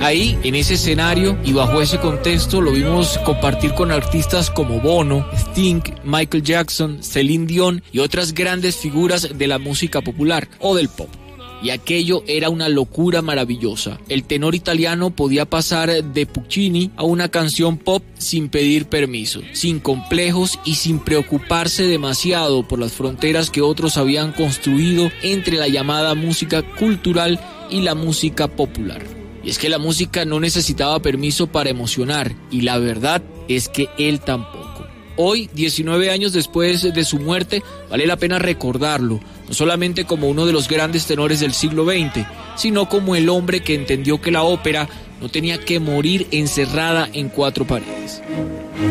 Ahí, en ese escenario y bajo ese contexto, lo vimos compartir con artistas como Bono, Sting, Michael Jackson, Celine Dion y otras grandes figuras de la música popular o del pop. Y aquello era una locura maravillosa. El tenor italiano podía pasar de Puccini a una canción pop sin pedir permiso, sin complejos y sin preocuparse demasiado por las fronteras que otros habían construido entre la llamada música cultural y la música popular. Y es que la música no necesitaba permiso para emocionar, y la verdad es que él tampoco. Hoy, 19 años después de su muerte, vale la pena recordarlo, no solamente como uno de los grandes tenores del siglo XX, sino como el hombre que entendió que la ópera no tenía que morir encerrada en 4 paredes.